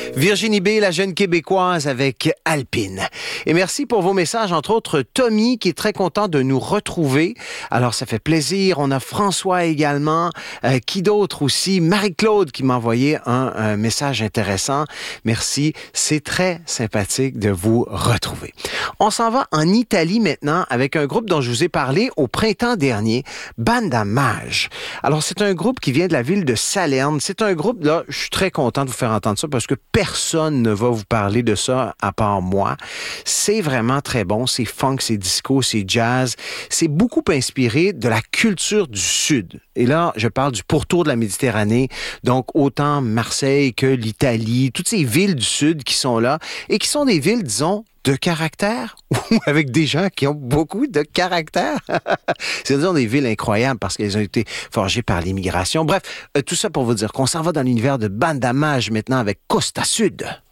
Virginie B, la jeune Québécoise avec Alpine. Et merci pour vos messages, entre autres Tommy qui est très content de nous retrouver. Alors ça fait plaisir. On a François également. Qui d'autre aussi? Marie-Claude qui m'a envoyé un message intéressant. Merci. C'est très sympathique de vous retrouver. On s'en va en Italie maintenant avec un groupe dont je vous ai parlé au printemps dernier, Banda Mage. Alors c'est un groupe qui vient de la ville de Salerne. C'est un groupe, là, je suis très content de vous faire entendre ça parce que personne ne va vous parler de ça à part moi. C'est vraiment très bon. C'est funk, c'est disco, c'est jazz. C'est beaucoup inspiré de la culture du Sud. Et là, je parle du pourtour de la Méditerranée. Donc, autant Marseille que l'Italie, toutes ces villes du Sud qui sont là et qui sont des villes, disons, de caractère ou avec des gens qui ont beaucoup de caractère. C'est-à-dire des villes incroyables parce qu'elles ont été forgées par l'immigration. Bref, tout ça pour vous dire qu'on s'en va dans l'univers de Banda Mage maintenant avec Costa Sud.